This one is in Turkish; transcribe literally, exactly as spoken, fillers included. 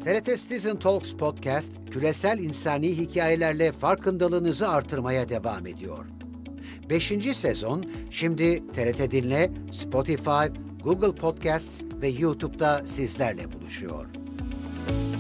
T R T Citizen Talks Podcast, küresel insani hikayelerle farkındalığınızı artırmaya devam ediyor. Beşinci sezon şimdi T R T Dinle, Spotify, Google Podcasts ve YouTube'da sizlerle buluşuyor.